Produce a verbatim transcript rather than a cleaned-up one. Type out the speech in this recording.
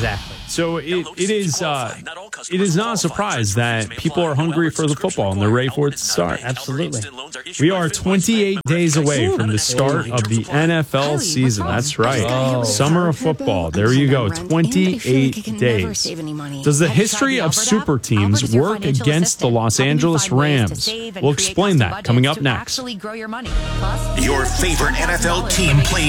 Exactly. So it, it is uh, it is not a surprise that people are hungry for the football and they're ready for it to start. Absolutely. We are twenty-eight days away from the start of the N F L season. That's right. Oh. Summer of football. There you go. twenty-eight days. Does the history of super teams work against the Los Angeles Rams? We'll explain that coming up next. Your favorite N F L team plays